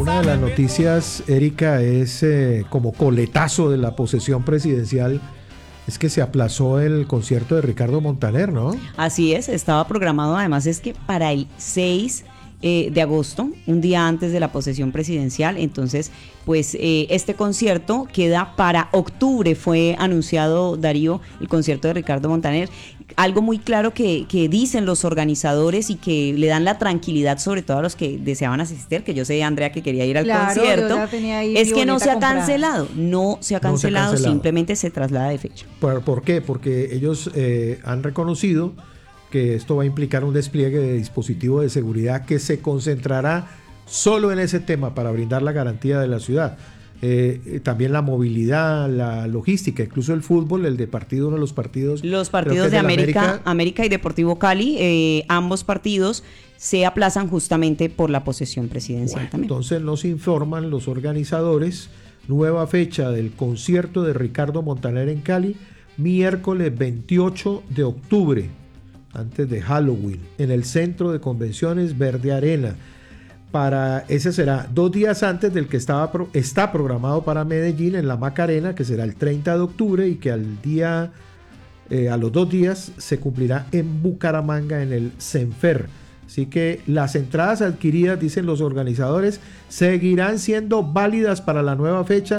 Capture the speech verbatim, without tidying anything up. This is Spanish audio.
una de las noticias, Erika, es eh, como coletazo de la posesión presidencial, es que se aplazó el concierto de Ricardo Montaner, ¿no? Así es, estaba programado, además es que para el seis eh, de agosto, un día antes de la posesión presidencial, entonces pues eh, este concierto queda para octubre, fue anunciado, Darío, el concierto de Ricardo Montaner. Algo muy claro que, que dicen los organizadores y que le dan la tranquilidad sobre todo a los que deseaban asistir, que yo sé, Andrea, que quería ir al claro, concierto, yo ya tenía ahí es que no se ha comprada. cancelado, no se ha cancelado, No se ha cancelado. simplemente se traslada de fecha. ¿Por, por qué? Porque ellos eh, han reconocido que esto va a implicar un despliegue de dispositivo de seguridad que se concentrará solo en ese tema para brindar la garantía de la ciudad. Eh, también la movilidad, la logística, incluso el fútbol, el de partido, uno de los partidos. Los partidos de América, América, América y Deportivo Cali, eh, ambos partidos se aplazan justamente por la posesión presidencial Bueno, también. Entonces nos informan los organizadores, nueva fecha del concierto de Ricardo Montaner en Cali, miércoles veintiocho de octubre, antes de Halloween, en el Centro de Convenciones Verde Arena. Para ese será dos días antes del que estaba pro, está programado para Medellín en la Macarena, que será el treinta de octubre, y que al día eh, a los dos días se cumplirá en Bucaramanga en el Senfer. Así que las entradas adquiridas, dicen los organizadores, seguirán siendo válidas para la nueva fecha